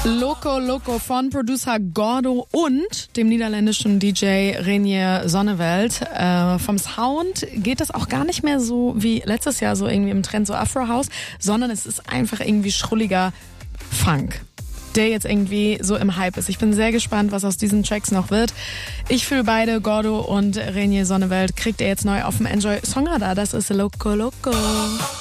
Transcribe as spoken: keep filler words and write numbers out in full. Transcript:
Loco Loco von Producer Gordo und dem niederländischen D J Renier Sonneveld. Äh, vom Sound geht das auch gar nicht mehr so wie letztes Jahr so irgendwie im Trend so Afro House, sondern es ist einfach irgendwie schrulliger Funk, der jetzt irgendwie so im Hype ist. Ich bin sehr gespannt, was aus diesen Tracks noch wird. Ich fühle beide, Gordo und Renier Sonneveld, kriegt ihr jetzt neu auf dem Enjoy Songradar. Das ist Loco Loco.